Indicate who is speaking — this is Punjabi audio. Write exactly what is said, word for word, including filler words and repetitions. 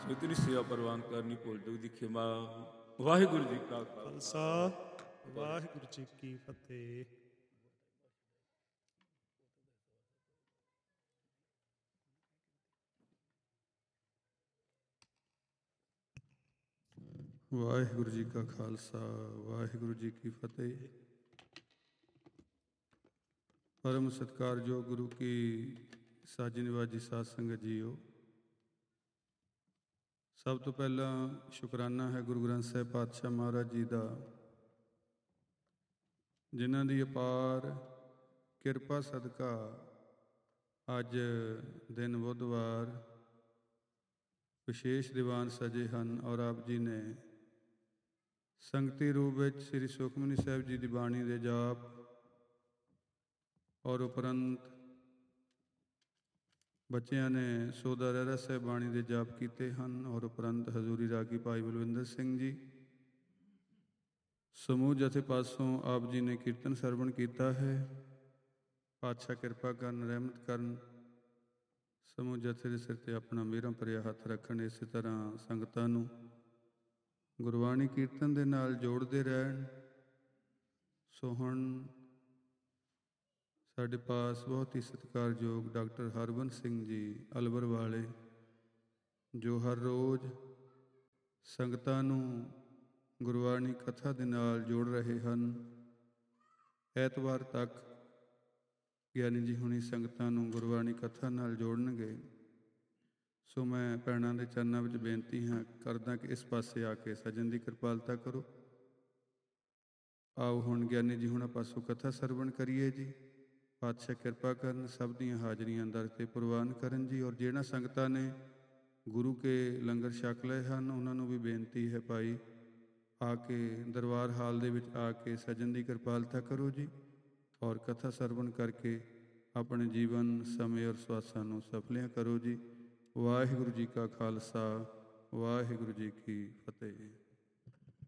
Speaker 1: इतनी सेवा प्रवान करनी भुल चुक दी खिमा। वाहिगुरु जी का
Speaker 2: खालसा वाहिगुरु जी की फतेह।
Speaker 3: ਵਾਹਿਗੁਰੂ ਜੀ ਕਾ ਖਾਲਸਾ ਵਾਹਿਗੁਰੂ ਜੀ ਕੀ ਫਤਿਹ। ਪਰਮ ਸਤਿਕਾਰਯੋਗ ਗੁਰੂ ਕੀ ਸਾਜੀ ਨਿਵਾਜੀ ਸਾਧ ਸੰਗਤ ਜੀਓ, ਸਭ ਤੋਂ ਪਹਿਲਾਂ ਸ਼ੁਕਰਾਨਾ ਹੈ ਗੁਰੂ ਗ੍ਰੰਥ ਸਾਹਿਬ ਪਾਤਸ਼ਾਹ ਮਹਾਰਾਜ ਜੀ ਦਾ, ਜਿਨ੍ਹਾਂ ਦੀ ਅਪਾਰ ਕਿਰਪਾ ਸਦਕਾ ਅੱਜ ਦਿਨ ਬੁੱਧਵਾਰ ਵਿਸ਼ੇਸ਼ ਦੀਵਾਨ ਸਜੇ ਹਨ ਔਰ ਆਪ ਜੀ ਨੇ ਸੰਗਤੀ ਰੂਪ ਵਿੱਚ ਸ੍ਰੀ ਸੁਖਮਨੀ ਸਾਹਿਬ ਜੀ ਦੀ ਬਾਣੀ ਦੇ ਜਾਪ ਔਰ ਉਪਰੰਤ ਬੱਚਿਆਂ ਨੇ ਸੋਦਾ ਰਹਿਰਾ ਸਾਹਿਬ ਬਾਣੀ ਦੇ ਜਾਪ ਕੀਤੇ ਹਨ ਔਰ ਉਪਰੰਤ ਹਜ਼ੂਰੀ ਰਾਗੀ ਭਾਈ ਬਲਵਿੰਦਰ ਸਿੰਘ ਜੀ ਸਮੂਹ ਜਥੇ ਪਾਸੋਂ ਆਪ ਜੀ ਨੇ ਕੀਰਤਨ ਸਰਵਣ ਕੀਤਾ ਹੈ। ਪਾਤਸ਼ਾਹ ਕਿਰਪਾ ਕਰਨ, ਰਹਿਮਤ ਕਰਨ, ਸਮੂਹ ਜਥੇ ਦੇ ਸਿਰ 'ਤੇ ਆਪਣਾ ਮਿਹਰਾਂ ਭਰਿਆ ਹੱਥ ਰੱਖਣ। ਇਸੇ ਤਰ੍ਹਾਂ ਸੰਗਤਾਂ ਨੂੰ ਗੁਰਬਾਣੀ ਕੀਰਤਨ ਦੇ ਨਾਲ ਜੋੜਦੇ ਰਹਿਣ। ਸੋ ਹੁਣ ਸਾਡੇ ਪਾਸ ਬਹੁਤ ਹੀ ਸਤਿਕਾਰਯੋਗ ਡਾਕਟਰ ਹਰਬੰਸ ਸਿੰਘ ਜੀ ਅਲਵਰ ਵਾਲੇ, ਜੋ ਹਰ ਰੋਜ਼ ਸੰਗਤਾਂ ਨੂੰ ਗੁਰਬਾਣੀ ਕਥਾ ਦੇ ਨਾਲ ਜੋੜ ਰਹੇ ਹਨ। ਐਤਵਾਰ ਤੱਕ ਗਿਆਨੀ ਜੀ ਹੁਣੀ ਸੰਗਤਾਂ ਨੂੰ ਗੁਰਬਾਣੀ ਕਥਾ ਨਾਲ ਜੋੜਨਗੇ। ਸੋ ਮੈਂ ਭੈਣਾਂ ਦੇ ਚਰਨਾਂ ਵਿੱਚ ਬੇਨਤੀ ਹਾਂ ਕਰਦਾ ਕਿ ਇਸ ਪਾਸੇ ਆ ਕੇ ਸਜਣ ਦੀ ਕਿਰਪਾਲਤਾ ਕਰੋ। ਆਓ ਹੁਣ ਗਿਆਨੀ ਜੀ ਹੁਣਾਂ ਪਾਸੋਂ ਕਥਾ ਸਰਵਣ ਕਰੀਏ ਜੀ। ਪਾਤਸ਼ਾਹ ਕਿਰਪਾ ਕਰਨ, ਸਭ ਦੀਆਂ ਹਾਜ਼ਰੀਆਂ ਦਰ 'ਤੇ ਪ੍ਰਵਾਨ ਕਰਨ ਜੀ। ਔਰ ਜਿਹੜਾ ਸੰਗਤਾਂ ਨੇ ਗੁਰੂ ਕੇ ਲੰਗਰ ਛਕ ਲਏ ਹਨ, ਉਹਨਾਂ ਨੂੰ ਵੀ ਬੇਨਤੀ ਹੈ ਭਾਈ ਆ ਕੇ ਦਰਬਾਰ ਹਾਲ ਦੇ ਵਿੱਚ ਆ ਕੇ ਸਜਣ ਦੀ ਕਿਰਪਾਲਤਾ ਕਰੋ ਜੀ। ਔਰ ਕਥਾ ਸਰਵਣ ਕਰਕੇ ਆਪਣੇ ਜੀਵਨ, ਸਮੇਂ ਔਰ ਸਵਾਸਾਂ ਨੂੰ ਸਫਲੀਆਂ ਕਰੋ ਜੀ। ਵਾਹਿਗੁਰੂ ਜੀ ਕਾ ਖਾਲਸਾ ਵਾਹਿਗੁਰੂ ਜੀ ਕੀ ਫਤਿਹ।